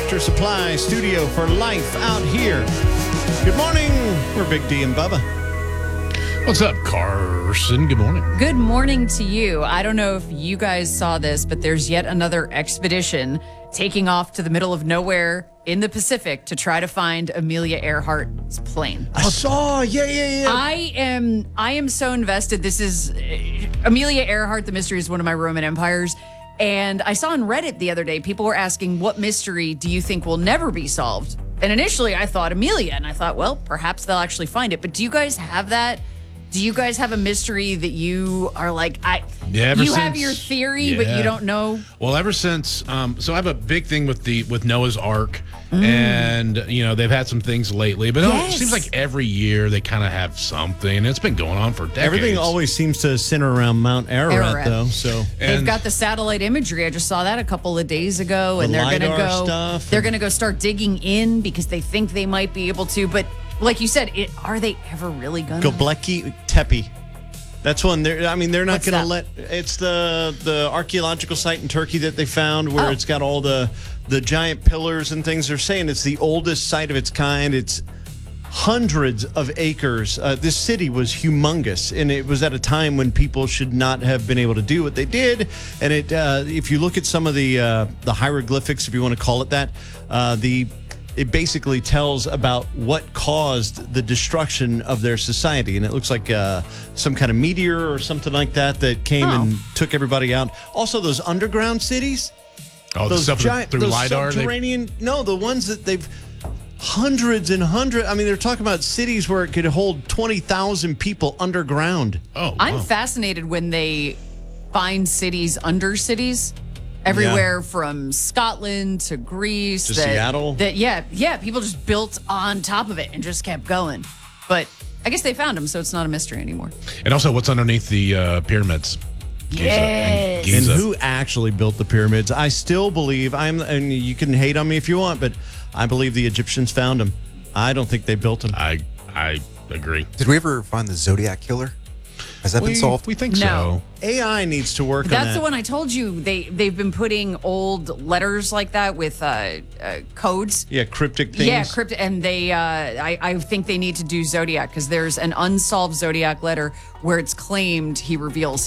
Tractor Supply studio for life out here. Good morning. We're Big D and Bubba. What's up, Carson? Good morning. Good morning to you. I don't know if you guys saw this, but there's yet another expedition taking off to the middle of nowhere in the Pacific to try to find Amelia Earhart's plane. I saw. Yeah. I am so invested. This is Amelia Earhart. The mystery is one of my Roman empires. And I saw on Reddit the other day, people were asking, what mystery do you think will never be solved? And initially I thought Amelia, and I thought, well, perhaps they'll actually find it. But do you guys have that? Do you guys have a mystery that you are like, have your theory, but you don't know? Well, ever since, so I have a big thing with Noah's Ark, and they've had some things lately, but it seems like every year they kind of have something. It's been going on for decades. Everything always seems to center around Mount Ararat, though. So they've got the satellite imagery. I just saw that a couple of days ago, and they're going to go start digging in because they think they might be able to, but. Like you said, are they ever really going to? Göbekli Tepe. That's one. They're not going to let. It's the archaeological site in Turkey that they found where it's got all the giant pillars and things. They're saying it's the oldest site of its kind. It's hundreds of acres. This city was humongous, and it was at a time when people should not have been able to do what they did. And if you look at some of the hieroglyphics, if you want to call it that, it basically tells about what caused the destruction of their society. And it looks like some kind of meteor or something like that came and took everybody out. Also, those underground cities. Oh, those the stuff through LiDAR? Subterranean. The ones that they've hundreds and hundreds. I mean, they're talking about cities where it could hold 20,000 people underground. Oh, wow. I'm fascinated when they find cities under cities. Everywhere from Scotland to Greece. To Seattle. People just built on top of it and just kept going. But I guess they found them, so it's not a mystery anymore. And also, what's underneath the pyramids? Yes. And who actually built the pyramids? I still believe, and you can hate on me if you want, but I believe the Egyptians found them. I don't think they built them. I agree. Did we ever find the Zodiac Killer? Has that been solved? We think No. so. AI needs to work on that. That's the one I told you. They've been putting old letters like that with codes. Yeah, cryptic things. Yeah, cryptic. And I think they need to do Zodiac because there's an unsolved Zodiac letter where it's claimed he reveals